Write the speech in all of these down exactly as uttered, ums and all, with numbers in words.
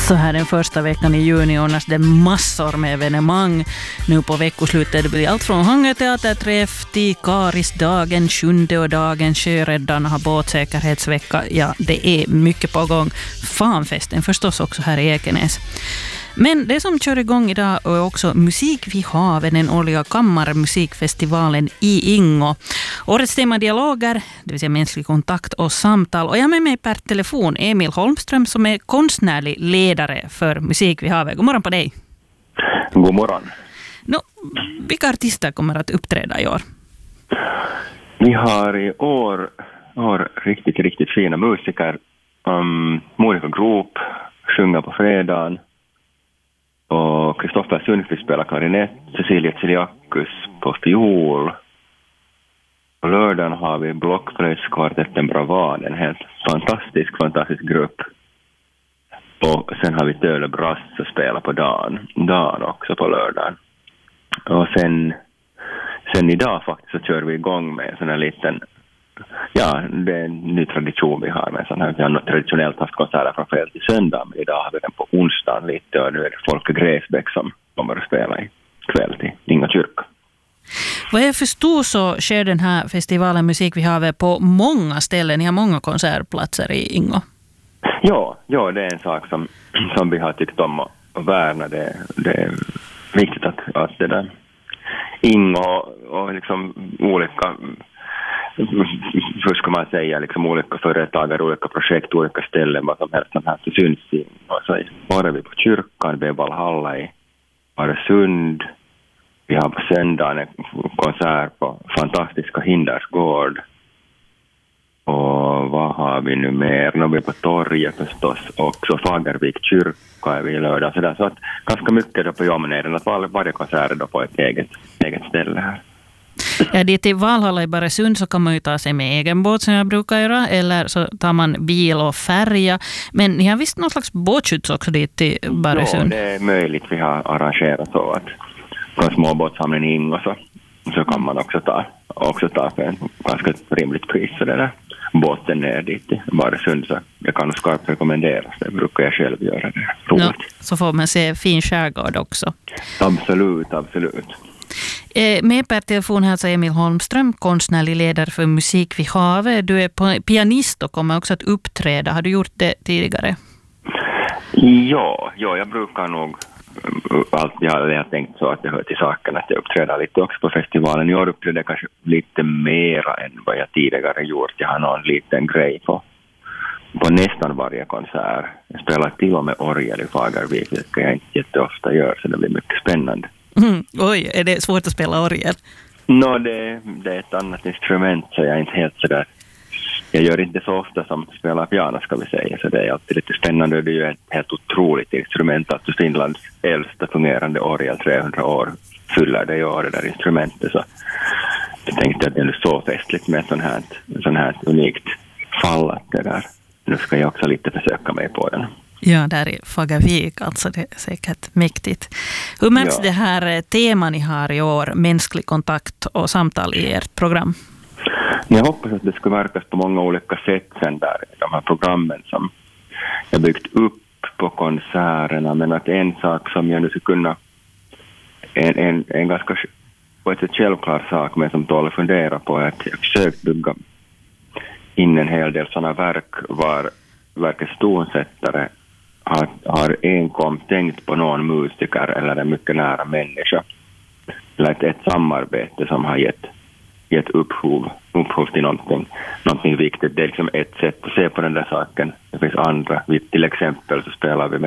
Så här den första veckan i juni ordnas det massor med evenemang. Nu på veckoslutet det blir allt från Hangeteaterträff till Karisdagen, sjunde och dagen, Sjöräddarna har båtsäkerhetsvecka. Ja, det är mycket på gång. Fanfesten förstås också här i Ekenäs. Men det som kör igång idag är också Musik vid havet, den årliga kammarmusikfestivalen i Ingo. Årets tema dialoger, det vill säga mänsklig kontakt och samtal. Och jag har med mig per telefon Emil Holmström som är konstnärlig ledare för Musik vid havet. God morgon på dig. God morgon. No, vilka artister kommer att uppträda i år? Vi har i år, år riktigt, riktigt fina musiker. Um, Monica Groop sjunger på fredagen. Och Kristoffer Sundqvist spelar klarinett, Cecilia Tsiliakus på fiol. På lördagen har vi Blockflöjtskvartetten Bravan, en helt fantastisk, fantastisk grupp. Och sen har vi Töle Brass som spelar på dagen, dagen också på lördagen. Och sen, sen idag faktiskt så kör vi igång med en sån här liten, ja, det är en ny tradition vi har med sån här. Vi har traditionellt haft konserter från fredag till söndag, men idag har vi den på onsdagen lite och nu är det Folke Gräsbäck som kommer att spela i kväll till Inga kyrka. Vad jag förstår så sker den här festivalen Musik vid havet på många ställen. Ni har många konsertplatser i Ingo. Ja, ja, det är en sak som, som vi har tyckt om att värna. Det, det är viktigt att, att det där Ingo och liksom olika, hur ska man säga, liksom olika företagare, olika projekt, olika ställen, vad som helst som här så syns i. Så var vi på kyrkan, vi är Valhalla i Aresund. Vi har på söndagen en konsert på fantastiska Hindersgård. Och vad har vi nu mer? Nu är vi på torget förstås. Också Fagervik kyrka är vi i lördag. Så, där. Så att ganska mycket då på Jomneden. Att var, varje konsert är då på ett eget, eget ställe här. Ja, dit till Valhalla i Baresund så kan man ju ta sig med egen båt som jag brukar göra. Eller så tar man bil och färja. Men ni har visst någon slags båtskjuts också dit till Baresund? Ja, det är möjligt. Vi har arrangerat så att på småbåtshamnen i Ingo så, så kan man också ta, också ta för en ganska rimligt pris. Så det där båten ner dit till Baresund så jag kan skarpt rekommendera. Det brukar jag själv göra. Det roligt. Ja, så får man se fin skärgård också. Absolut, absolut. Eh, med per telefon här så Emil Holmström, konstnärlig ledare för Musik vid havet. Du är pianist och kommer också att uppträda. Har du gjort det tidigare? Ja, ja jag brukar nog alltid ha tänkt så att det hör till saken att jag uppträder lite också på festivalen. Jag uppträder kanske lite mera än vad jag tidigare gjort. Jag har någon liten grej på, på nästan varje konsert. Jag spelar till och med orgel i Fagervik, vilket jag inte jätteofta gör, så det blir mycket spännande. Mm, oj, är det svårt att spela orgel? No, det, det är ett annat instrument så jag är inte helt sådär. Jag gör inte så ofta som spelar piano ska vi säga, så det är alltid lite spännande. Det är ju ett helt otroligt instrument, alltså Finlands äldsta fungerande orgel, trehundra år fyller det ju det där instrumentet, så jag tänkte att det är så festligt med sån här, sån här unikt fall att det där. Nu ska jag också lite försöka mig på den. Ja, där i Fagervik, alltså det är säkert mäktigt. Hur märks ja. det här teman ni har i år, mänsklig kontakt och samtal i ert program? Jag hoppas att det ska verkas på många olika sätt sen där i de här programmen som jag byggt upp på konserterna, men att en sak som jag nu ska kunna en, en, en ganska på ett sätt självklar sak men som tål att fundera på är att jag försökt bygga in en hel del sådana verk var verkets tonsättare har, har enkom tänkt på någon musiker eller en mycket nära människa eller ett, ett samarbete som har gett gett upphov, upphov till någonting, någonting viktigt. Det är liksom ett sätt att se på den där saken. Det finns andra. Vi, till exempel så spelar vi med,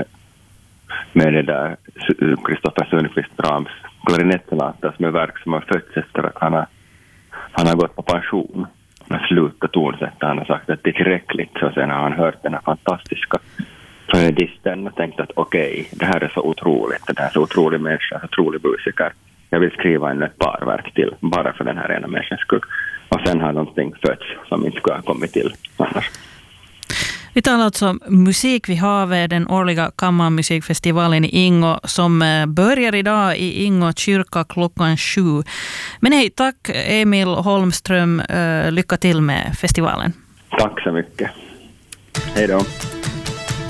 med det där Kristoffer Sundqvist Brahms klarinettsonata som är verk som har fötts efter att han har, han har gått på pension. Han har slutat tonsätta. Han har sagt att det är tillräckligt. Så sen har han hört den här fantastiska födisten och tänkt att okej, okay, det här är så otroligt. Det här är så otrolig människa, så otrolig musiker. Jag vill skriva en ett par verk till bara för den här ena människans skull. Och sen har någonting fötts som inte skulle ha kommit till annars. Vi talar alltså om Musik vid havet, den årliga kammarmusikfestivalen i Ingo som börjar idag i Ingo kyrka klockan sju. Men hej, tack Emil Holmström. Lycka till med festivalen. Tack så mycket. Hej då.